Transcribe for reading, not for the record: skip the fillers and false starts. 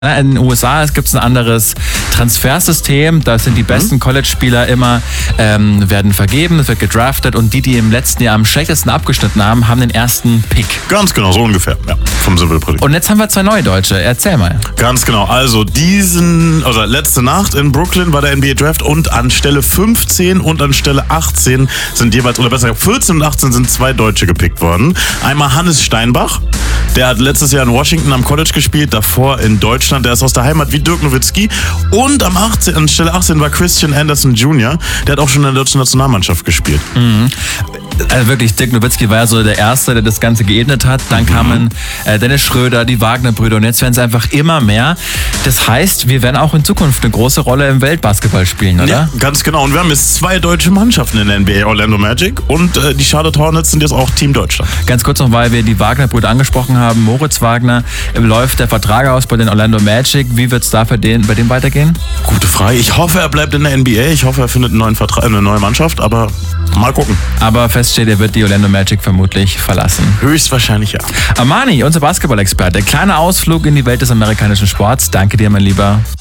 In den USA gibt es ein anderes Transfersystem. Da sind die besten College-Spieler immer, werden vergeben, es wird gedraftet und die im letzten Jahr am schlechtesten abgeschnitten haben, haben den ersten Pick. Ganz genau, so ungefähr, ja, vom Simpelpredikt. Und jetzt haben wir 2 neue Deutsche. Erzähl mal. Ganz genau, also letzte Nacht in Brooklyn war der NBA-Draft und an Stelle 15 und an Stelle 18 sind jeweils, oder besser gesagt 14 und 18 sind 2 Deutsche gepickt worden. Einmal Hannes Steinbach, der hat letztes Jahr in Washington am College gespielt, davor in Deutschland. Der ist aus der Heimat wie Dirk Nowitzki. Und an Stelle 18 war Christian Anderson Jr., der hat auch schon in der deutschen Nationalmannschaft gespielt. Mhm. Also wirklich, Dirk Nowitzki war ja so der Erste, der das Ganze geebnet hat. Dann kamen Dennis Schröder, die Wagner-Brüder und jetzt werden es einfach immer mehr. Das heißt, wir werden auch in Zukunft eine große Rolle im Weltbasketball spielen, oder? Ja, ganz genau. Und wir haben jetzt 2 deutsche Mannschaften in der NBA, Orlando Magic und die Charlotte Hornets sind jetzt auch Team Deutschland. Ganz kurz noch, weil wir die Wagner-Brüder angesprochen haben. Moritz Wagner, läuft der Vertrag aus bei den Orlando Magic. Wie wird es da bei dem weitergehen? Gute Frage. Ich hoffe, er bleibt in der NBA. Ich hoffe, er findet eine neue Mannschaft, aber mal gucken. Aber fest steht, er wird die Orlando Magic vermutlich verlassen. Höchstwahrscheinlich ja. Armani, unser Basketball-Experte. Kleiner Ausflug in die Welt des amerikanischen Sports. Danke dir, mein Lieber.